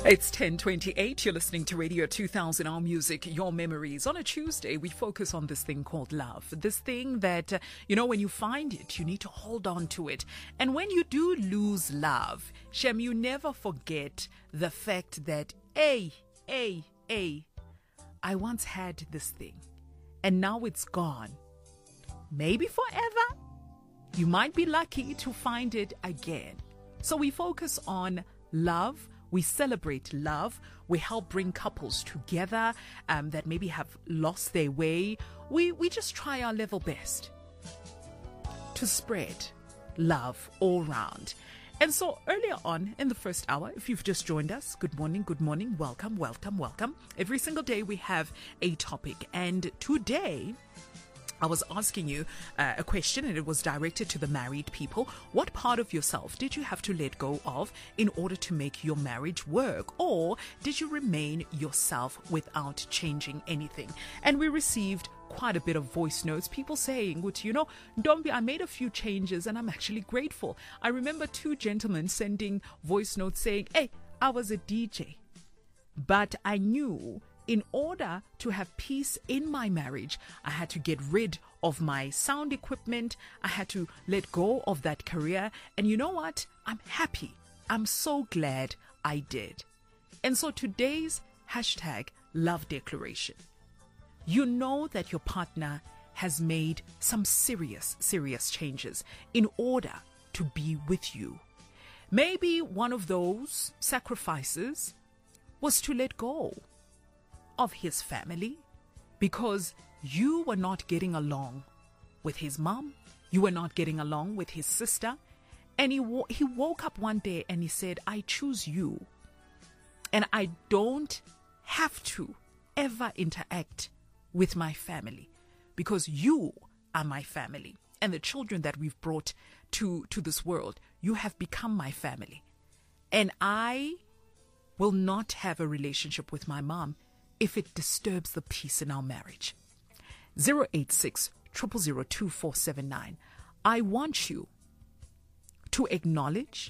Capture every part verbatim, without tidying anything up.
It's ten twenty-eight. You're listening to Radio two thousand, Our Music, Your Memories. On a Tuesday, we focus on this thing called love. This thing that, uh, you know, when you find it, you need to hold on to it. And when you do lose love, Shem, you never forget the fact that, hey, hey, hey, I once had this thing and now it's gone. Maybe forever. You might be lucky to find it again. So we focus on love. We celebrate love. We help bring couples together um, that maybe have lost their way. We, we just try our level best to spread love all round. And so earlier on in the first hour, if you've just joined us, good morning, good morning, welcome, welcome, welcome. Every single day we have a topic. And today I was asking you uh, a question, and it was directed to the married people. What part of yourself did you have to let go of in order to make your marriage work? Or did you remain yourself without changing anything? And we received quite a bit of voice notes, people saying, you know, Ntombi, I made a few changes and I'm actually grateful. I remember two gentlemen sending voice notes saying, hey, I was a D J, but I knew in order to have peace in my marriage, I had to get rid of my sound equipment. I had to let go of that career. And you know what? I'm happy. I'm so glad I did. And so today's hashtag love declaration. You know that your partner has made some serious, serious changes in order to be with you. Maybe one of those sacrifices was to let go of his family because you were not getting along with his mom, you were not getting along with his sister, and he wo- he woke up one day and he said, I choose you, and I don't have to ever interact with my family because you are my family, and the children that we've brought to to this world, you have become my family, and I will not have a relationship with my mom if it disturbs the peace in our marriage. zero eight six, zero zero zero, two four seven nine. I want you to acknowledge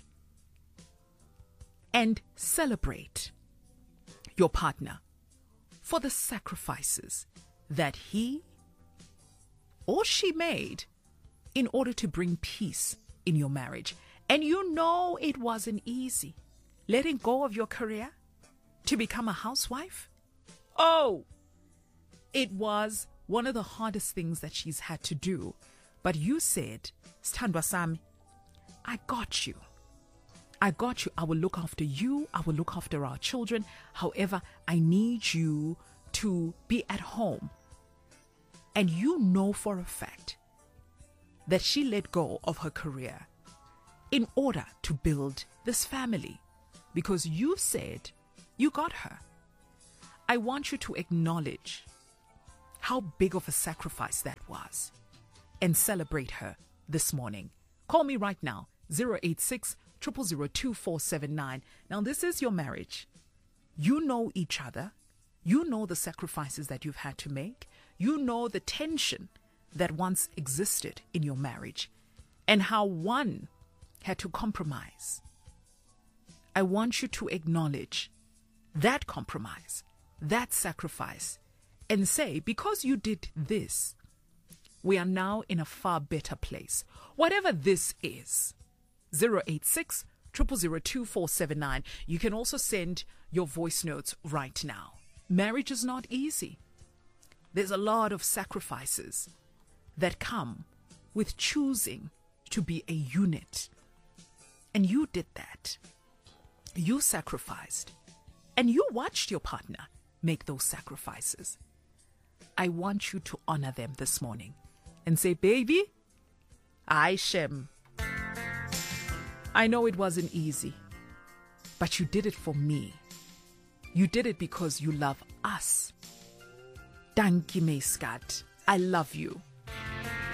and celebrate your partner for the sacrifices that he or she made in order to bring peace in your marriage. And you know it wasn't easy letting go of your career to become a housewife. Oh, it was one of the hardest things that she's had to do. But you said, Sthandwa Sami, I got you. I got you. I will look after you. I will look after our children. However, I need you to be at home. And you know for a fact that she let go of her career in order to build this family because you said you got her. I want you to acknowledge how big of a sacrifice that was and celebrate her this morning. Call me right now, zero eight six, zero zero zero, two four seven nine. Now, this is your marriage. You know each other. You know the sacrifices that you've had to make. You know the tension that once existed in your marriage and how one had to compromise. I want you to acknowledge that compromise, that sacrifice, and say, because you did this, we are now in a far better place. Whatever this is, zero eight six, zero zero zero, two four seven nine. You can also send your voice notes right now. Marriage is not easy. There's a lot of sacrifices that come with choosing to be a unit. And you did that. You sacrificed. And you watched your partner make those sacrifices. I want you to honor them this morning and say, baby, I Shem. I know it wasn't easy, but you did it for me. You did it because you love us. Dankie Meiskat. I love you.